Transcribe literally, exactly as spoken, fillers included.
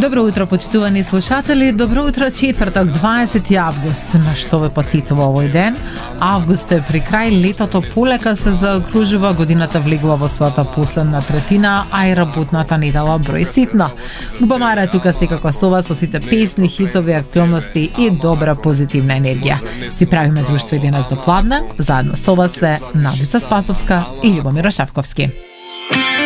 Добро утро, почитувани слушатели. Добро утро, четврток, дваесети август. На што ве потсетува овој ден? Август е при крај, летото полека се заокружува, годината влегува во својата последна третина, а и работната недела број ситно. Губамара е тука секако со вас со сите песни, хитови, актуелности и добра позитивна енергија. Си правиме друштво и денес до пладне. Заедно со вас се Надица Спасовска и Љубомир Шапковски.